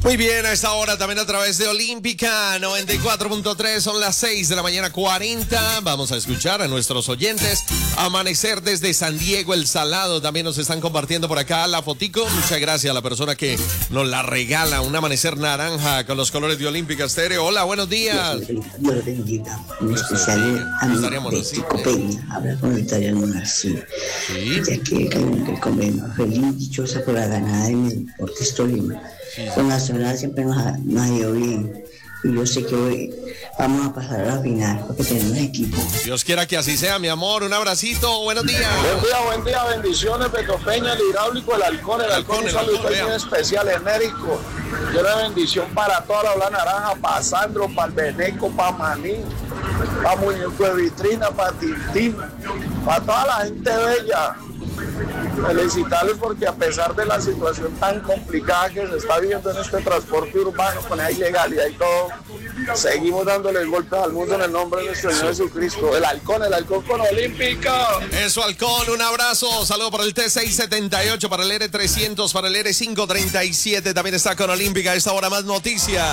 Muy bien, a esta hora también a través de Olímpica 94.3, son las 6 de la mañana 40. Vamos a escuchar a nuestros oyentes. Amanecer desde San Diego, El Salado. También nos están compartiendo por acá la fotico. Muchas gracias a la persona que nos la regala. Un amanecer naranja con los colores de Olímpica Estéreo. Hola, buenos días. Dios lo bendiga. En especial a mi de Chico Peña. Habla con el italiano así. Sí. Ya que el convenio. Feliz, dichosa por la ganada en el Deportes Tolima. Con Nacional siempre nos ha ido bien. Y yo sé que hoy vamos a pasar a la final porque tenemos equipo. Dios quiera que así sea, mi amor. Un abracito. Buenos días. Buen día. Bendiciones, Beto Peña, el hidráulico, el halcón, un saludo muy especial, enérico. Y una bendición para toda la Ola Naranja, para Sandro, para el Beneco, para Manín, para Muñeco de Vitrina, para Tintín, para toda la gente bella. Felicitarles porque a pesar de la situación tan complicada que se está viviendo en este transporte urbano con la ilegalidad y todo, seguimos dándole golpes al mundo en el nombre de nuestro Señor Jesucristo. El halcón con Olímpica. Eso, halcón, un abrazo. Saludo para el T678, para el R300, para el R537. También está con Olímpica. A esta hora más noticias.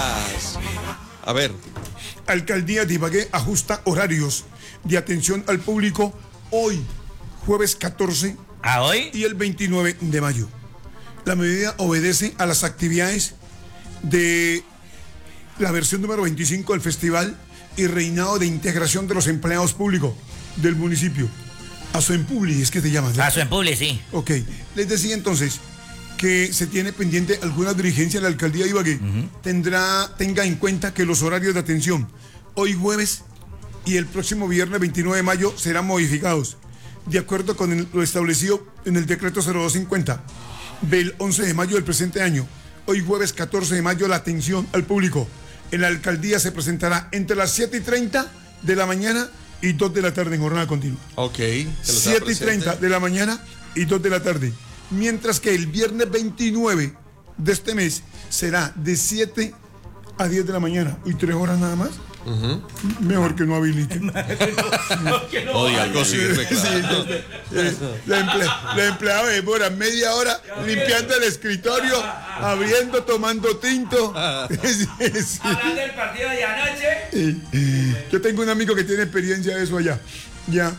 A ver. Alcaldía de Ibagué ajusta horarios de atención al público hoy, jueves 14 ¿A hoy? y el 29 de mayo. La medida obedece a las actividades de la versión número 25 del Festival y Reinado de Integración de los Empleados Públicos del municipio. Asoempubli, es que te llaman, ¿no? Asoempubli, sí. Ok. Les decía entonces que se tiene pendiente alguna dirigencia de la Alcaldía de Ibagué. Tenga en cuenta que los horarios de atención hoy jueves y el próximo viernes 29 de mayo serán modificados de acuerdo con lo establecido en el decreto 0250 del 11 de mayo del presente año. Hoy jueves 14 de mayo la atención al público en la alcaldía se presentará entre las 7:30 de la mañana y 2 de la tarde en jornada continua. Ok. 7:30 de la mañana y 2 de la tarde. Mientras que el viernes 29 de este mes será de 7 a 10 de la mañana y 3 horas nada más. Mejor que no habiliten. Oye, algo sirve, claro. La empleada demora media hora limpiando el escritorio, abriendo, tomando tinto. Hablando del partido de anoche. Yo tengo un amigo que tiene experiencia de eso allá. Ya.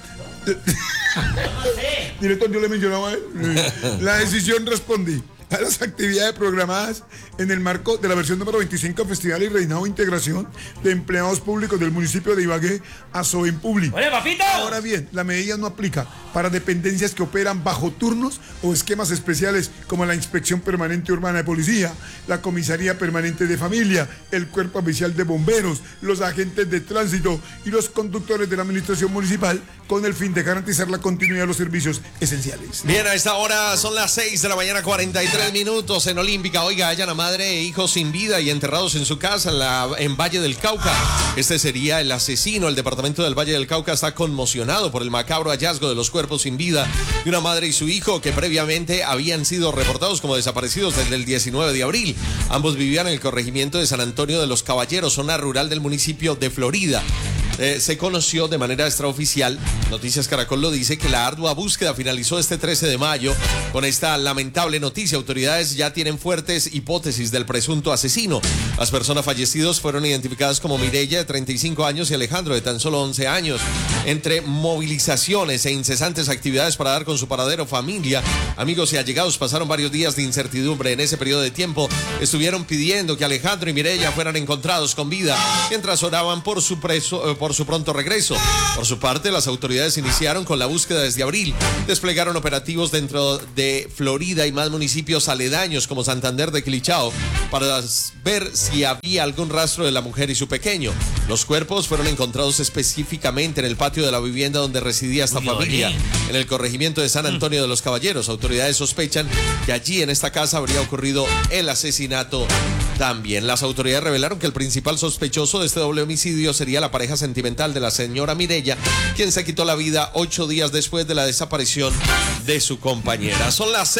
Director, yo le mencionaba a él. La decisión responde a las actividades programadas en el marco de la versión número 25 Festival y Reinado de Integración de Empleados Públicos del municipio de Ibagué, Asoempubli. ¡Oye, papito! Ahora bien, la medida no aplica para dependencias que operan bajo turnos o esquemas especiales como la Inspección Permanente Urbana de Policía, la Comisaría Permanente de Familia, el Cuerpo Oficial de Bomberos, los agentes de tránsito y los conductores de la administración municipal, con el fin de garantizar la continuidad de los servicios esenciales. Bien, a esta hora son las 6 de la mañana 43 minutos en Olímpica. Oiga, hallan a madre e hijos sin vida y enterrados en su casa en Valle del Cauca. Este sería el asesino. El departamento del Valle del Cauca está conmocionado por el macabro hallazgo de los cuerpos sin vida de una madre y su hijo que previamente habían sido reportados como desaparecidos desde el 19 de abril. Ambos vivían en el corregimiento de San Antonio de los Caballeros, zona rural del municipio de Florida. Se conoció de manera extraoficial, Noticias Caracol lo dice, que la ardua búsqueda finalizó este 13 de mayo. Con esta lamentable noticia, autoridades ya tienen fuertes hipótesis del presunto asesino. Las personas fallecidas fueron identificadas como Mireya, de 35 años, y Alejandro, de tan solo 11 años. Entre movilizaciones e incesantes actividades para dar con su paradero, familia, amigos y allegados pasaron varios días de incertidumbre. En ese periodo de tiempo estuvieron pidiendo que Alejandro y Mireya fueran encontrados con vida, mientras oraban por su pronto regreso. Por su parte, las autoridades iniciaron con la búsqueda desde abril. Desplegaron operativos dentro de Florida y más municipios aledaños como Santander de Quilichao para ver si había algún rastro de la mujer y su pequeño. Los cuerpos fueron encontrados específicamente en el patio de la vivienda donde residía esta familia, en el corregimiento de San Antonio de los Caballeros. Autoridades sospechan que allí en esta casa habría ocurrido el asesinato también. Las autoridades revelaron que el principal sospechoso de este doble homicidio sería la pareja sentimental de la señora Mireya, quien se quitó la vida 8 días después de la desaparición de su compañera. Son las